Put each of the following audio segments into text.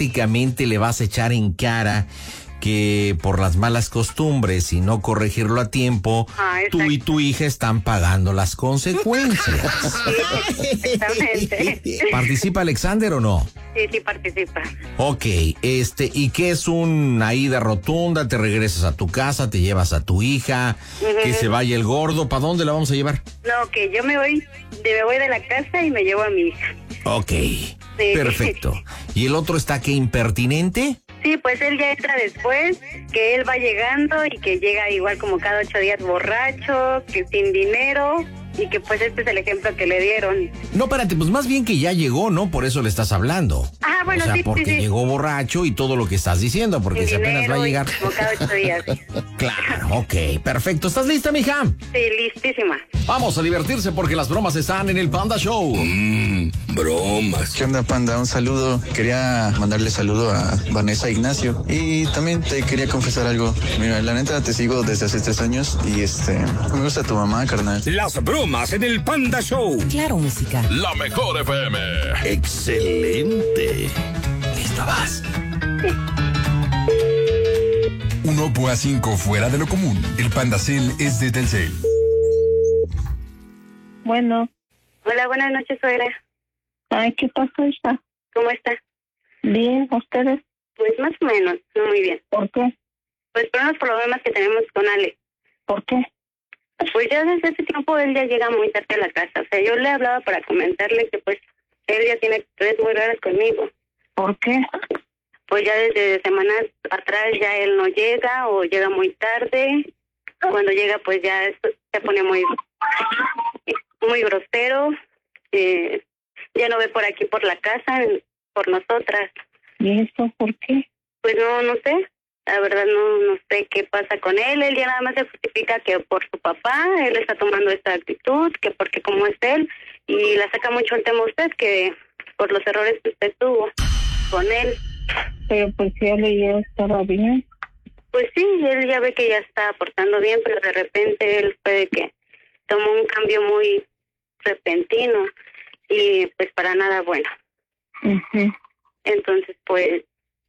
prácticamente le vas a echar en cara que por las malas costumbres y no corregirlo a tiempo, tú y tu hija están pagando las consecuencias. Sí, exactamente. ¿Participa Alexander o no? Sí, participa. Ok, ¿y qué es una ida rotunda? ¿Te regresas a tu casa, te llevas a tu hija, que se vaya el gordo? ¿Para dónde la vamos a llevar? No, que yo me voy de la casa y me llevo a mi hija. Ok, sí. Perfecto. ¿Y el otro está qué, impertinente? Sí, pues él ya entra después, que él va llegando y que llega igual como cada 8 días borracho, que sin dinero, y que pues este es el ejemplo que le dieron. No, espérate, pues más bien que ya llegó, ¿no? Por eso le estás hablando. Ah, bueno, o sea, sí, porque sí. llegó borracho y todo lo que estás diciendo, porque si apenas va a llegar. Como cada 8 días. Claro, ok, perfecto. ¿Estás lista, mija? Sí, listísima. Vamos a divertirse porque las bromas están en el Panda Show. Bromas. ¿Qué onda, Panda? Un saludo. Quería mandarle saludo a Vanessa Ignacio. Y también te quería confesar algo. Mira, la neta te sigo desde hace 3 años y me gusta tu mamá, carnal. Las bromas en el Panda Show. Claro, música. La mejor FM. Excelente. Listo, vas. 1.5 fuera de lo común. El Pandacel es de Telcel. Bueno. Hola, buenas noches, suegra. Ay, ¿qué pasó, hija? ¿Cómo está? Bien, ¿ustedes? Pues más o menos, no muy bien. ¿Por qué? Pues por unos problemas que tenemos con Ale. ¿Por qué? Pues ya desde ese tiempo él ya llega muy tarde a la casa. O sea, yo le hablaba para comentarle que pues él ya tiene 3 muy raras conmigo. ¿Por qué? Pues ya desde semanas atrás ya él no llega o llega muy tarde. Cuando llega pues ya se pone muy grosero. Ya no ve por aquí por la casa, por nosotras. ¿Y eso por qué? Pues no sé. La verdad no sé qué pasa con él. Él ya nada más se justifica que por su papá, él está tomando esta actitud, que porque como es él, y la saca mucho el tema a usted, que por los errores que usted tuvo con él. Pero pues si él ya estaba bien. Pues sí, él ya ve que ya está aportando bien, pero de repente él puede que tomó un cambio muy repentino y pues para nada bueno. Uh-huh. Entonces pues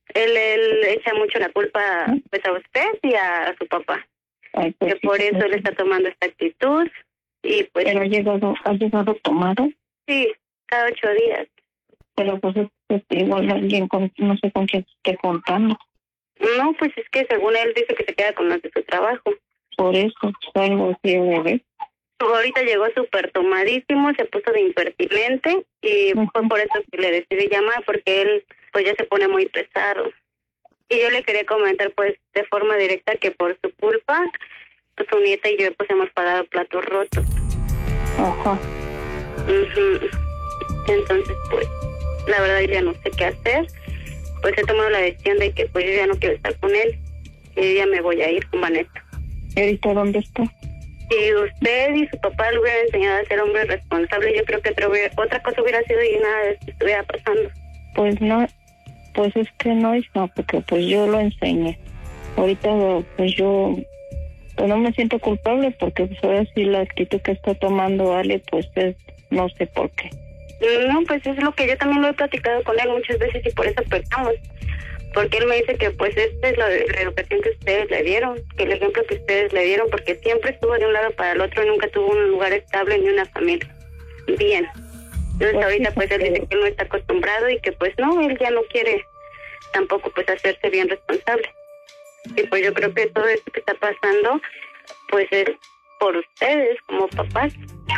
él echa mucho la culpa pues a usted y a su papá. Ay, pues, que por eso él está tomando esta actitud y pues... ¿Pero ha llegado tomado? Sí, cada 8 días. Pero pues igual alguien no sé con quién esté contando. No, pues es que según él dice que se queda con los de su trabajo. Por eso, algo así de ver. Ahorita llegó súper tomadísimo, se puso de impertinente y fue por eso que le decidí llamar, porque él pues ya se pone muy pesado. Y yo le quería comentar pues de forma directa que por su culpa, pues, su nieta y yo pues hemos pagado platos rotos. Ajá. Uh-huh. Entonces pues la verdad ya no sé qué hacer. Pues he tomado la decisión de que pues yo ya no quiero estar con él y yo ya me voy a ir con Vanessa. ¿Y ahorita dónde está? Si usted y su papá le hubieran enseñado a ser hombre responsable, yo creo que otra cosa hubiera sido y nada de esto estuviera pasando. Pues no, pues es que no, hija, porque pues yo lo enseñé. Ahorita pues yo pues no me siento culpable porque pues ahora sí la actitud que está tomando Ale pues es no sé por qué. No, pues es lo que yo también lo he platicado con él muchas veces y por eso pecamos. Porque él me dice que pues esta es la educación que ustedes le dieron, que el ejemplo que ustedes le dieron, porque siempre estuvo de un lado para el otro y nunca tuvo un lugar estable ni una familia. Bien. Entonces pues ahorita sí, pues él dice que él no está acostumbrado y que pues no, él ya no quiere tampoco pues hacerse bien responsable. Y pues yo creo que todo esto que está pasando pues es por ustedes como papás.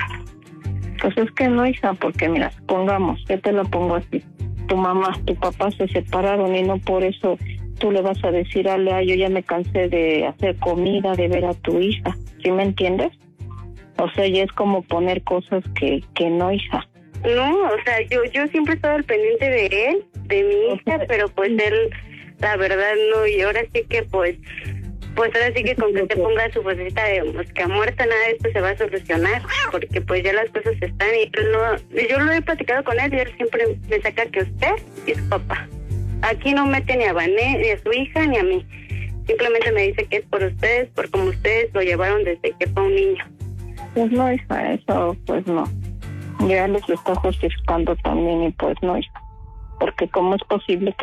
Pues es que no, hija, porque mira, supongamos, yo te lo pongo así. Tu mamá, tu papá se separaron y no por eso tú le vas a decir, Ale, yo ya me cansé de hacer comida, de ver a tu hija. ¿Sí me entiendes? O sea, ya es como poner cosas que no, hija. No, o sea, yo siempre he estado al pendiente de él, de mi hija, pero pues él, la verdad, no, y ahora sí que pues ahora sí que con que te ponga su vocecita de mosca muerta, nada de esto se va a solucionar, porque pues ya las cosas están y yo lo he platicado con él y él siempre me saca que usted y su papá. Aquí no mete ni a Vané, ni a su hija, ni a mí. Simplemente me dice que es por ustedes, por como ustedes lo llevaron desde que fue un niño. Pues no, hija, eso pues no. Ya les está justificando también y pues no, hija. Porque cómo es posible que primero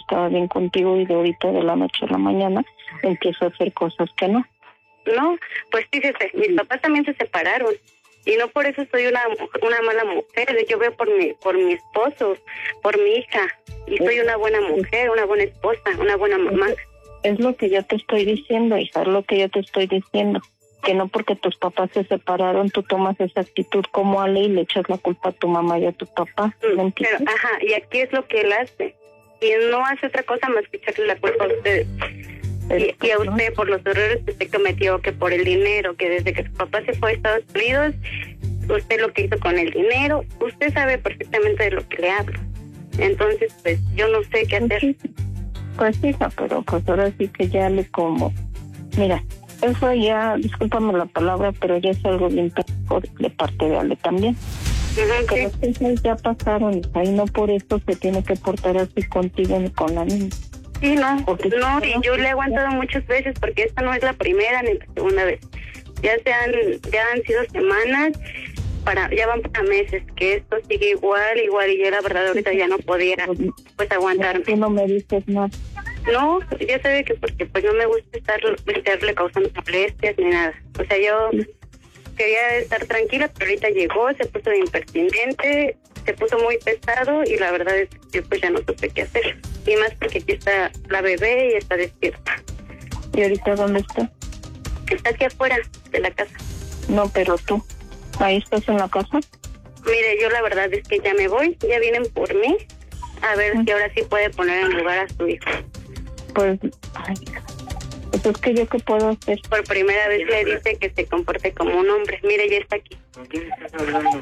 estaba bien contigo y de ahorita de la noche a la mañana empiezo a hacer cosas que no. No, pues fíjese, mis papás también se separaron y no por eso soy una mala mujer. Yo veo por mi esposo, por mi hija, y soy una buena mujer, una buena esposa, una buena mamá. Es lo que yo te estoy diciendo, hija, es lo que yo te estoy diciendo. Que no porque tus papás se separaron, tú tomas esa actitud como Ale y le echas la culpa a tu mamá y a tu papá. Pero, y aquí es lo que él hace. Y no hace otra cosa más que echarle la culpa a ustedes. Y a usted por los errores que usted cometió, que por el dinero, que desde que su papá se fue a Estados Unidos, usted lo que hizo con el dinero, usted sabe perfectamente de lo que le hablo. Entonces, pues, yo no sé qué hacer. Pues hija, pero pues ahora sí que ya le como. Mira, eso ya, discúlpame la palabra, pero ya es algo bien de parte de Ale también. Pero las cosas ya pasaron, y no por eso se tiene que portar así contigo ni con la niña. Sí, no, y yo le he aguantado muchas veces porque esta no es la primera ni la segunda vez. Ya han sido semanas, ya van para meses, que esto sigue igual, y yo la verdad ahorita ya no podía pues aguantarme. Tú no me dices nada. No, ya sabe que porque pues no me gusta estarle causando molestias ni nada. O sea, yo quería estar tranquila, pero ahorita llegó, se puso de impertinente, se puso muy pesado y la verdad es que pues ya no supe qué hacer. Y más porque aquí está la bebé y está despierta. ¿Y ahorita dónde está? Está aquí afuera de la casa. No, pero tú, ¿ahí estás en la casa? Mire, yo la verdad es que ya me voy, ya vienen por mí, a ver si ahora sí puede poner en lugar a su hijo. Pues es que yo qué puedo hacer. Por primera vez le dice que se comporte como un hombre. Mire, ya está aquí. ¿Con quién estás hablando?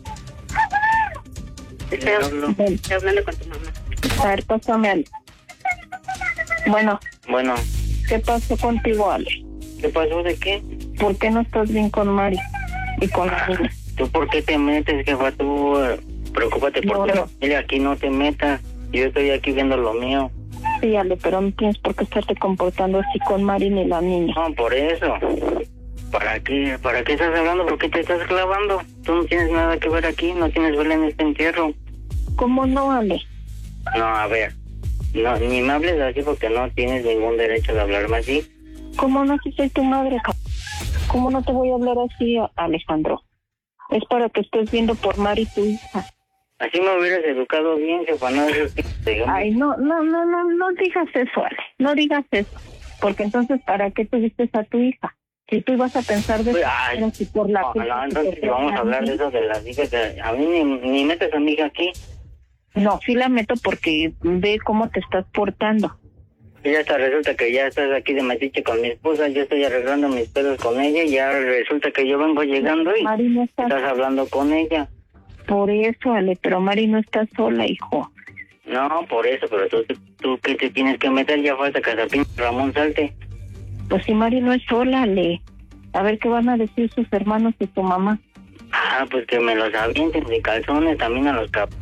Estoy hablando con tu mamá. A ver, pásame, Ale. Bueno. ¿Qué pasó contigo, Ale? ¿Qué pasó de qué? ¿Por qué no estás bien con Mari y con la niña? ¿Tú por qué te metes, jefa? Tú preocúpate por tu familia, aquí no te metas. Yo estoy aquí viendo lo mío. Sí, Ale, pero no tienes por qué estarte comportando así con Mari ni la niña. No, por eso. ¿Para qué estás hablando? ¿Por qué te estás clavando? Tú no tienes nada que ver aquí, no tienes vela en este entierro. ¿Cómo no, Ale? No, a ver, no, ni me hables así porque no tienes ningún derecho de hablarme así. ¿Cómo no, si soy tu madre? ¿Cómo no te voy a hablar así, Alejandro? Es para que estés viendo por Mari, tu hija. Así me hubieras educado bien, jefa, no es Ay, no digas eso, Ale, no digas eso, porque entonces, ¿para qué tuviste a tu hija? Si tú ibas a pensar de si por la entonces vamos a hablar de eso de las hijas, a mí ni metes a mi hija aquí. No, sí la meto porque ve cómo te estás portando. Y ya hasta resulta que ya estás aquí de metiche con mi esposa, yo estoy arreglando mis pedos con ella, y ya resulta que yo vengo llegando y Mari no está estás hablando con ella. Por eso, Ale, pero Mari no está sola, hijo. No, por eso, pero tú que te tienes que meter, ya falta que Ramón salte. Pues si Mari no es sola, Ale. A ver qué van a decir sus hermanos y tu mamá. Pues que me los avienten de calzones también a los capos.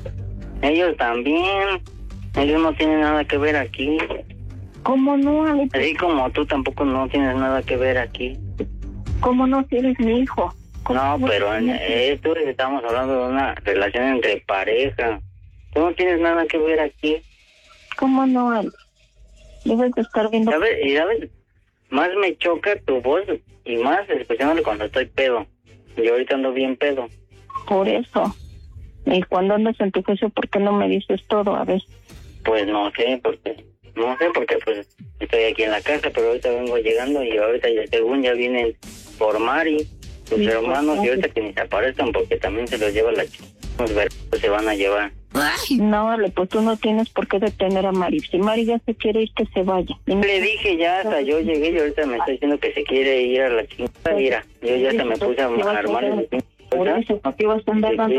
Ellos también. Ellos no tienen nada que ver aquí. ¿Cómo no, Ale? Así como tú tampoco no tienes nada que ver aquí. ¿Cómo no, si eres mi hijo? No, pero en esto estamos hablando de una relación entre pareja. Tú no tienes nada que ver aquí. ¿Cómo no, Ale? Debes de estar viendo... ¿Sabes? Más me choca tu voz y más especialmente cuando estoy pedo. Yo ahorita ando bien pedo. Por eso. Y cuando andas en tu juicio, ¿por qué no me dices todo? A ver. Pues no sé, porque pues estoy aquí en la casa, pero ahorita vengo llegando y ahorita ya según ya vienen por Mari, sus hermanos, y ahorita que ni se aparezcan porque también se los lleva la chica. Los verdes se van a llevar. No, Ale, pues tú no tienes por qué detener a Mari. Si Mari ya se quiere ir, que se vaya. Le dije ya, hasta yo llegué y ahorita me está diciendo que se quiere ir a la chingada. Mira, yo ya se me puse a armar el por eso, ¿para qué vas a andar dando?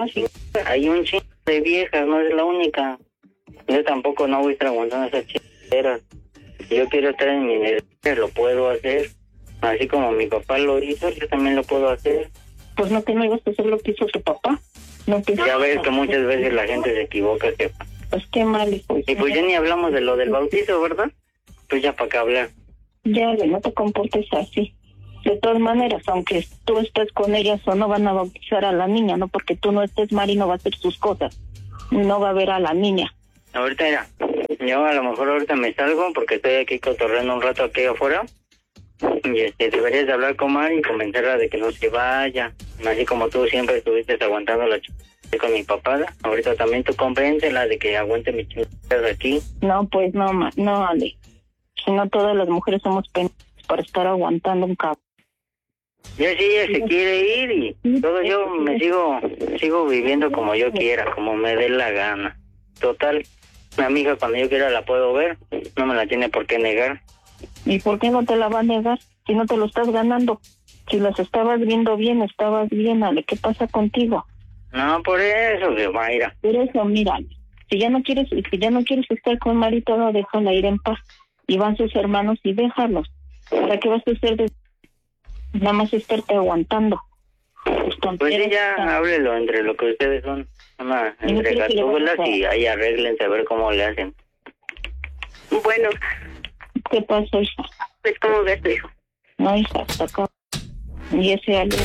Hay un chingo de viejas, no es la única. Yo tampoco no voy a estar aguantando esas chingaderas. Si yo quiero estar en mi negocio, lo puedo hacer. Así como mi papá lo hizo, yo también lo puedo hacer. Pues no te me ibas a hacer lo que hizo tu papá. No te... Ya ves que muchas veces la gente se equivoca, jefa. Pues qué mal, hijo. Y pues ya ni hablamos de lo del bautizo, ¿verdad? Pues ya para qué hablar. Ya, no te comportes así. De todas maneras, aunque tú estés con ellas o no, van a bautizar a la niña, ¿no? Porque tú no estés, Mari no va a hacer sus cosas. No va a ver a la niña. Ahorita era, Yo a lo mejor ahorita me salgo porque estoy aquí cotorreando un rato aquí afuera. Y deberías de hablar con Mari y convencerla de que no se vaya. Así como tú siempre estuviste aguantando la con mi papá. Ahorita también tú compréndela de que aguante mi chingadas aquí. No, pues no, Ale. Si no, todas las mujeres somos pendientes para estar aguantando un cabrón. Ya si ella se quiere ir y todo, yo me sigo viviendo como yo quiera, como me dé la gana. Total, mi amiga cuando yo quiera la puedo ver, no me la tiene por qué negar. ¿Y por qué no te la va a negar? Si no te lo estás ganando. Si las estabas viendo bien, estabas bien, Ale. ¿Qué pasa contigo? No, por eso, Mayra. Por eso, mira, si ya no quieres estar con Marita, no, déjala ir en paz. Y van sus hermanos y déjalos. ¿Para qué vas a hacer nada más estarte aguantando? Pues sí, ya háblelo entre lo que ustedes son. Entre gatúbelas y ahí arréglense a ver cómo le hacen. Bueno. ¿Qué pasa, hija? Pues, ¿cómo ves tu hijo? No, hija, hasta acá. Y ese Ale...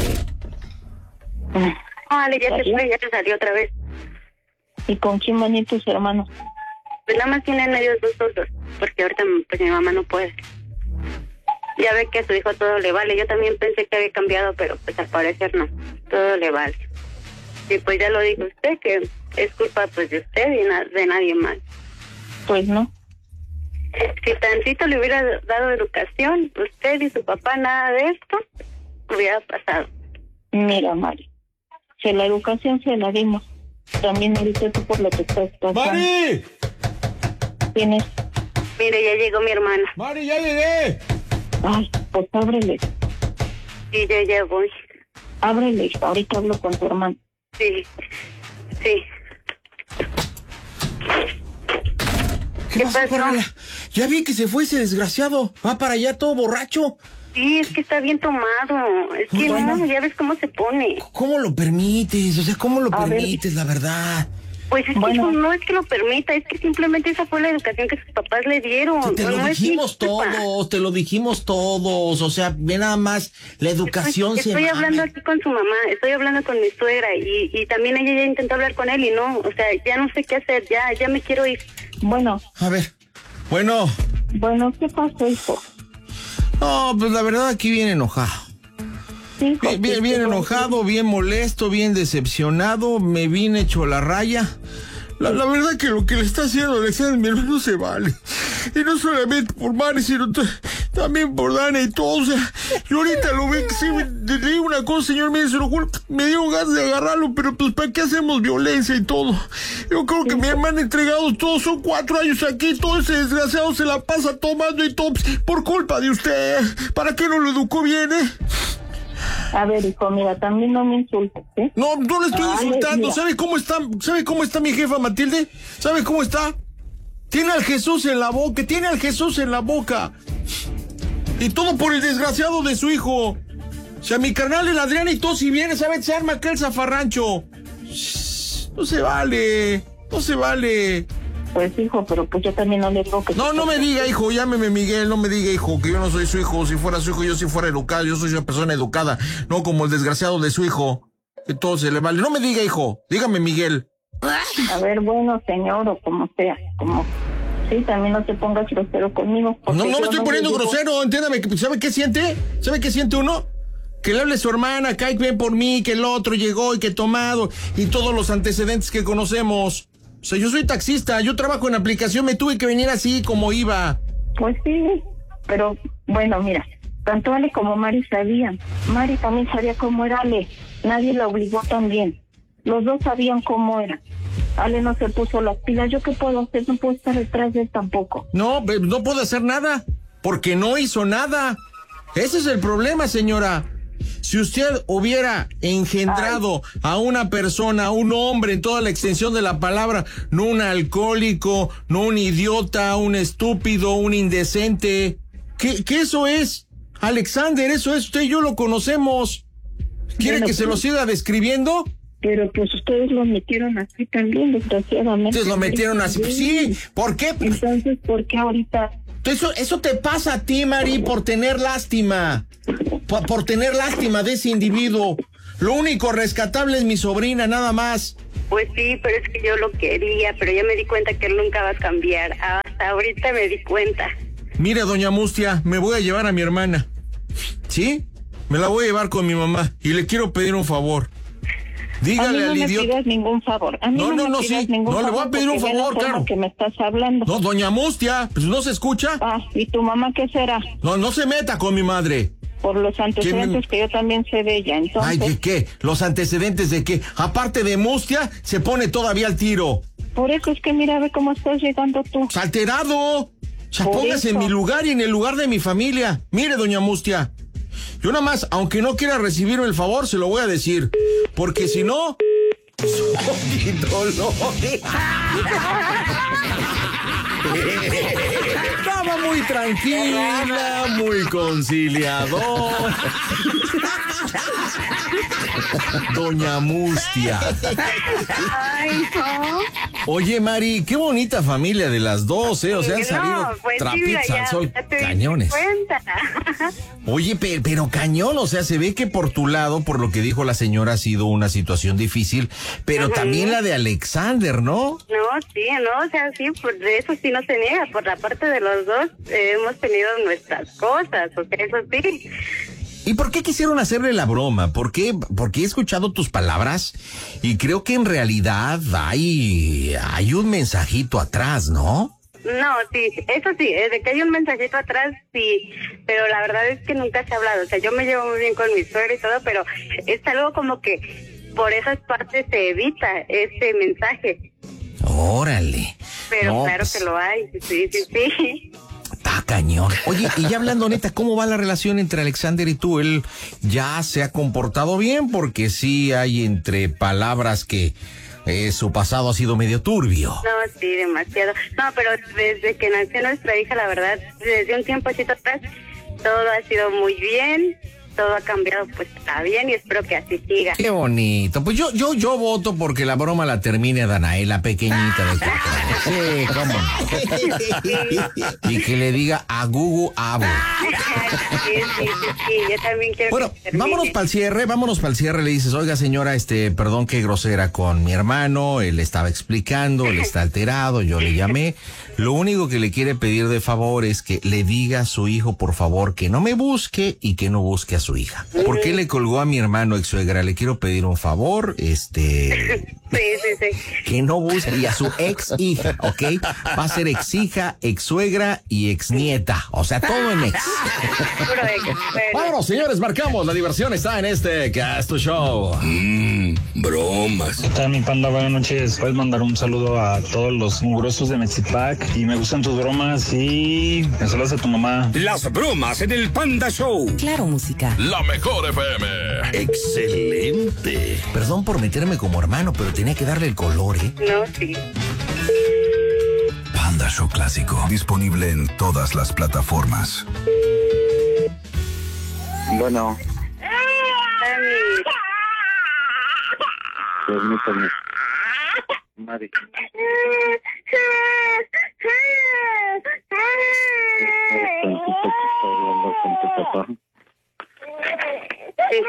Ale, ya se fue, ya se salió otra vez. ¿Y con quién van a ir tus hermanos? Pues nada más tienen ellos dos solos, porque ahorita pues mi mamá no puede. Ya ve que a su hijo todo le vale. Yo también pensé que había cambiado, pero pues al parecer no. Todo le vale. Y pues ya lo dijo usted, que es culpa pues de usted y de nadie más. Pues no. Si tantito le hubiera dado educación, usted y su papá, nada de esto hubiera pasado. Mira, Mari, si la educación se la dimos, también ahorita tú por lo que estás pasando. ¡Mari! ¿Quién es? Mire, ya llegó mi hermana. ¡Mari, ya llegué! Ay, pues ábrele. Sí, yo ya voy. Ábrele, ahorita hablo con tu hermano. Sí. ¿Qué pasó? Ya vi que se fue ese desgraciado. Va para allá todo borracho. Sí, es que está bien tomado. Es que no, ya ves cómo se pone. ¿Cómo lo permites? O sea, ¿cómo lo permites, la verdad? Pues es que no es que lo permita, es que simplemente esa fue la educación que sus papás le dieron. Te lo dijimos todos, o sea, ve nada más, la educación Estoy hablando aquí con su mamá, estoy hablando con mi suegra y también ella ya intentó hablar con él y no, o sea, ya no sé qué hacer, ya me quiero ir. Bueno. A ver, bueno, ¿qué pasó, hijo? No, pues la verdad aquí bien enojado. Bien enojado, bien molesto, bien decepcionado, me vine hecho la raya. La verdad que lo que le está haciendo Alexander, mi hermano, no se vale. Y no solamente por Mari, sino también por Dana y todo. O sea, yo ahorita lo veo que sí, le digo una cosa, señor, se lo juro, me dio ganas de agarrarlo, pero pues ¿para qué hacemos violencia y todo? Yo creo que mi hermano entregado, todos son 4 años aquí, todo ese desgraciado se la pasa tomando y todo, por culpa de usted. ¿Para qué no lo educó bien, A ver, hijo, mira, también no me insultes, ¿eh? No le estoy insultando. ¿Sabe cómo está mi jefa Matilde? ¿Sabe cómo está? Tiene al Jesús en la boca, Y todo por el desgraciado de su hijo. O sea, mi carnal, el Adrián y todo, si viene, ¿sabe? Se arma aquel zafarrancho. No se vale. Pues, hijo, pero pues yo también no le digo que... No me diga, hijo, llámeme Miguel, no me diga, hijo, que yo no soy su hijo. Si fuera su hijo, yo sí fuera educado, yo soy una persona educada, no como el desgraciado de su hijo, que todo se le vale. No me diga, hijo, dígame Miguel. A ver, bueno, señor, o como sea, como... Sí, también no te pongas grosero conmigo. No me estoy poniendo grosero, entiéndame, ¿sabe qué siente? ¿Sabe qué siente uno? Que le hable a su hermana, que ven por mí, que el otro llegó y que tomado, y todos los antecedentes que conocemos. O sea, yo soy taxista, yo trabajo en aplicación, me tuve que venir así como iba. Pues sí, pero bueno, mira, tanto Ale como Mari sabían. Mari también sabía cómo era Ale, nadie la obligó también. Los dos sabían cómo era. Ale no se puso las pilas, ¿yo qué puedo hacer? No puedo estar detrás de él tampoco. No puedo hacer nada, porque no hizo nada. Ese es el problema, señora. Si usted hubiera engendrado a una persona, a un hombre en toda la extensión de la palabra, no un alcohólico, no un idiota, un estúpido, un indecente, ¿qué eso es? Alexander, eso es, usted y yo lo conocemos. ¿Quiere que se lo siga describiendo? Pero pues ustedes lo metieron así también, desgraciadamente. Ustedes lo metieron así, pues sí, ¿por qué? Entonces, ¿por qué ahorita? Eso te pasa a ti, Mari, por tener lástima. Por tener lástima de ese individuo. Lo único rescatable es mi sobrina, nada más. Pues sí, pero es que yo lo quería, pero ya me di cuenta que él nunca va a cambiar. Hasta ahorita me di cuenta. Mire, doña Mustia, me voy a llevar a mi hermana. ¿Sí? Me la voy a llevar con mi mamá y le quiero pedir un favor. Dígale al idiota. No me pidas ningún favor. A mí no le voy a pedir un favor, claro. Que me estás hablando. No, doña Mustia, pues no se escucha. ¿Y tu mamá qué será? No se meta con mi madre. Por los antecedentes que yo también sé de ella, entonces... Ay, ¿de qué? ¿Los antecedentes de qué? Aparte de Mustia, se pone todavía al tiro. Por eso es que mira, ve cómo estás llegando tú. ¡Alterado! O sea, póngase en mi lugar y en el lugar de mi familia. Mire, doña Mustia, yo nada más, aunque no quiera recibirme el favor, se lo voy a decir. Porque si no... ¡Soy dolor! Estaba muy tranquila, muy conciliador. Doña Mustia. Ay, no. Oye, Mari, qué bonita familia de las dos, ¿eh? O sea, han salido trapitos al sol, cañones. Oye, pero cañón, o sea, se ve que por tu lado, por lo que dijo la señora, ha sido una situación difícil, pero también la de Alexander, ¿no? No, sí, no, o sea, sí, pues de eso sí no se niega, por la parte de los dos hemos tenido nuestras cosas, o sea, eso sí. ¿Y por qué quisieron hacerle la broma? Porque he escuchado tus palabras y creo que en realidad hay un mensajito atrás, ¿no? No, sí, eso sí, de que hay un mensajito atrás, sí, pero la verdad es que nunca se ha hablado, o sea, yo me llevo muy bien con mi suegra y todo, pero es algo como que por esas partes se evita ese mensaje. Órale. Pero no, claro pues, que lo hay, sí. Está cañón. Oye, y ya hablando neta, ¿cómo va la relación entre Alexander y tú? Él ya se ha comportado bien, porque sí hay entre palabras que su pasado ha sido medio turbio. No, sí, demasiado. No, pero desde que nació nuestra hija, la verdad, desde un tiempo atrás, todo ha sido muy bien. Todo ha cambiado, pues está bien y espero que así siga. Qué bonito. Pues yo voto porque la broma la termine Danae, la pequeñita de sí, cómo no. Y que le diga a Gugu Abo. Sí, yo también quiero. Bueno, vámonos para el cierre, le dices, oiga señora, perdón que grosera con mi hermano, él estaba explicando, él está alterado, yo le llamé. Lo único que le quiere pedir de favor es que le diga a su hijo, por favor, que no me busque y que no busque a su hija. ¿Por qué le colgó a mi hermano ex suegra? Le quiero pedir un favor, Sí. Que no busque, y a su ex hija, ¿ok? Va a ser ex hija, ex suegra y ex nieta. O sea, todo en ex. Vámonos, señores, marcamos. La diversión está en este Casto Show. Bromas. ¿Qué tal, mi panda? Buenas noches. Puedes mandar un saludo a todos los mugrosos de Mexipac. Y me gustan tus bromas y me saludas a tu mamá. Las bromas en el Panda Show. Claro, música. La mejor FM. Excelente. Perdón por meterme como hermano, pero tenía que darle el color, ¿eh? No, sí. Panda Show Clásico. Disponible en todas las plataformas. Bueno. Permítame. Mari. Con tu papá. Sí.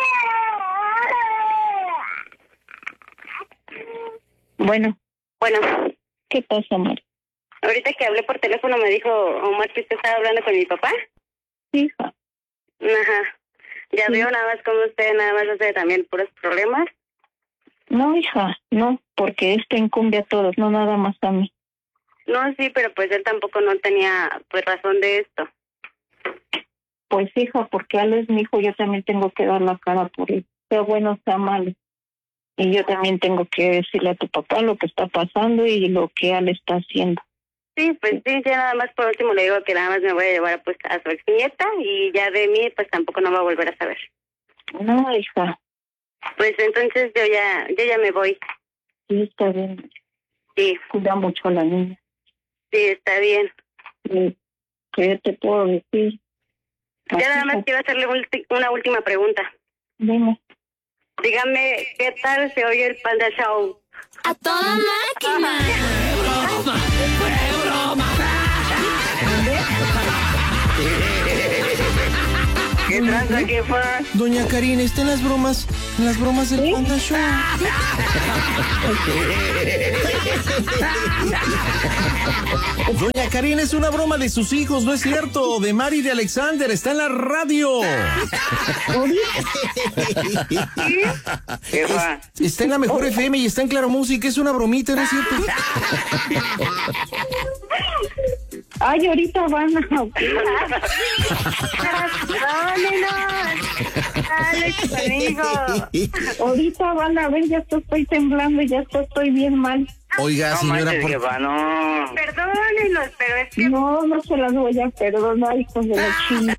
Bueno, ¿qué pasa, Mari? Ahorita que hablé por teléfono me dijo Omar que usted estaba hablando con mi papá. Hija. Ajá. Ya veo nada más como usted nada más hace también puros problemas. No, hija, no, porque incumbe a todos, no nada más a mí. No, sí, pero pues él tampoco no tenía pues razón de esto. Pues, hija, porque él es mi hijo, yo también tengo que dar la cara por él, sea bueno, sea malo. Y yo también tengo que decirle a tu papá lo que está pasando y lo que él está haciendo. Sí, pues sí, ya nada más por último le digo que nada más me voy a llevar pues a su ex nieta y ya de mí pues tampoco no va a volver a saber. No, hija. Pues entonces yo ya me voy. Sí, está bien. Sí. Cuida mucho a la niña. Sí, está bien. Sí. ¿Qué te puedo decir? Ya nada más quiero hacerle una última pregunta. Dime. Dígame, ¿qué tal se oye el Panda Show? ¡A toda máquina! ¿Qué tranza, jefa? Doña Karina está en las bromas del Panda Show. Doña Karina, es una broma de sus hijos, ¿no es cierto? De Mari y de Alexander, está en la radio. Jefa. Está en la Mejor FM y está en Claro Música, es una bromita, ¿no es cierto? Ay, ahorita van a... Alex, conmigo. Ahorita van a ver, ya estoy temblando, ya estoy bien mal. Oiga, señora, manches, jefa, no. Perdónenos, pero es que... No se las voy a perdonar, hijos de la chingada.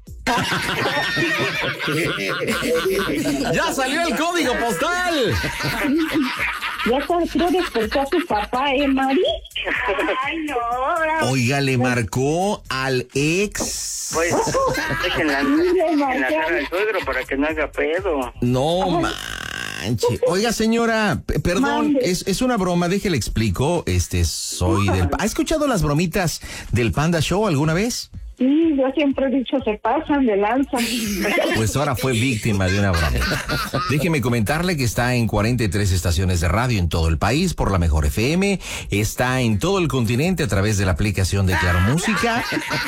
¡Ya salió el código postal! Ya sabes, creo despertó a tu papá, Mari. Ay, no. Ahora... Oiga, le marcó al ex. Pues, déjenla en la cara del suegro para que no haga pedo. No manche. Oiga, señora, perdón, es una broma, déjele explico. Soy del... ¿Ha escuchado las bromitas del Panda Show alguna vez? Sí, yo siempre he dicho, se pasan de lanza. Pues ahora fue víctima de una broma. Déjeme comentarle que está en 43 estaciones de radio en todo el país por la Mejor FM. Está en todo el continente a través de la aplicación de Claro Música.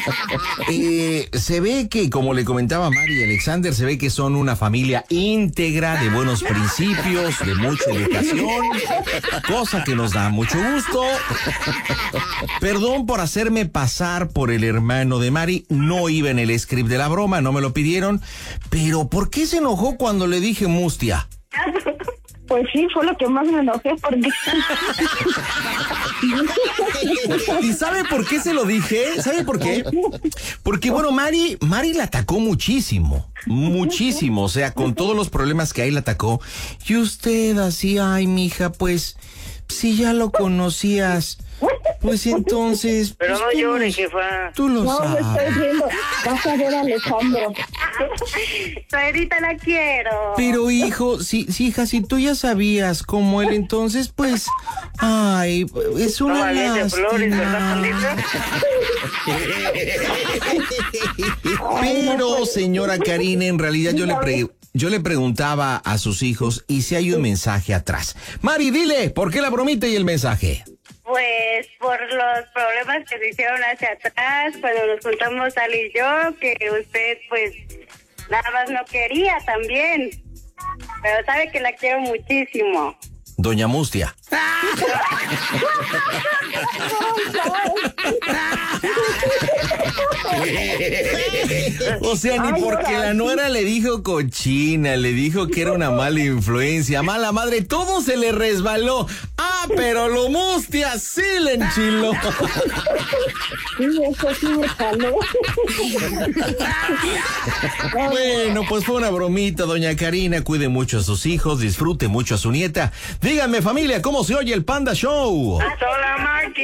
Se ve que, como le comentaba Mari y Alexander, se ve que son una familia íntegra, de buenos principios, de mucha educación, cosa que nos da mucho gusto. Perdón por hacerme pasar por el hermano de Mari, no iba en el script de la broma, no me lo pidieron, pero ¿por qué se enojó cuando le dije mustia? Pues sí, fue lo que más me enojé porque... ¿Y sabe por qué se lo dije? ¿Sabe por qué? Porque, bueno, Mari la atacó muchísimo, o sea, con todos los problemas que hay la atacó. Y usted así, ay, mija, pues, si ya lo conocías... Pues entonces... Pero pues, no llores, jefa. Tú lo No, sabes. me estoy viendo. Vas a ver a Alejandro. Suegrita, la quiero. Pero hijo, hija, si tú ya sabías como él, entonces pues... Ay, es una Toma bien de flores, ¿verdad, lástima. Pandita? Pero, señora Karina, en realidad yo le preguntaba a sus hijos y si hay un mensaje atrás. Mari, dile, ¿por qué la bromita y el mensaje? Pues por los problemas que se hicieron hacia atrás, cuando nos juntamos Ali y yo, que usted pues nada más no quería también. Pero sabe que la quiero muchísimo. Doña Mustia. O sea, ni porque la nuera le dijo cochina, le dijo que era una mala influencia, mala madre, todo se le resbaló. Ah, pero lo Mustia sí le enchiló. Sí, eso sí me jaló. Bueno, pues fue una bromita, doña Karina. Cuide mucho a sus hijos, disfrute mucho a su nieta. Díganme, familia, ¿cómo se oye el Panda Show? ¡Hola, Maki!